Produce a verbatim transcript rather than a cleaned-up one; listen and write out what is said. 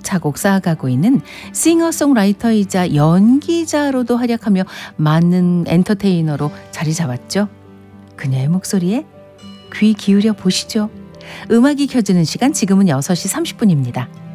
차곡차곡 쌓아가고 있는 싱어송라이터이자 연기자로도 활약하며 많은 엔터테이너로 자리 잡았죠. 그녀의 목소리에 귀 기울여 보시죠. 음악이 켜지는 시간 지금은 여섯 시 삼십 분입니다.